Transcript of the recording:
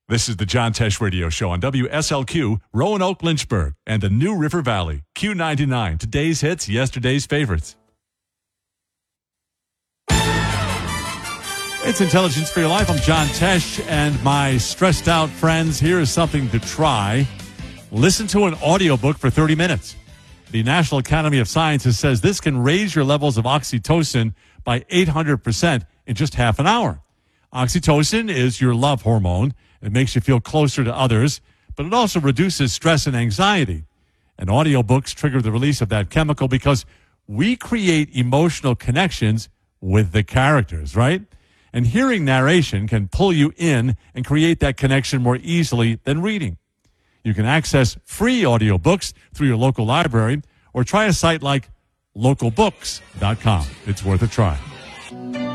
This is the John Tesh Radio Show on WSLQ, Roanoke, Lynchburg, and the New River Valley. Q99, today's hits, yesterday's favorites. It's Intelligence for Your Life. I'm John Tesh, and my stressed out friends, here is something to try. Listen to an audiobook for 30 minutes. The National Academy of Sciences says this can raise your levels of oxytocin by 800% in just half an hour. Oxytocin is your love hormone. It makes you feel closer to others, but it also reduces stress and anxiety. And audiobooks trigger the release of that chemical because we create emotional connections with the characters, right? And hearing narration can pull you in and create that connection more easily than reading. You can access free audiobooks through your local library or try a site like localbooks.com. It's worth a try.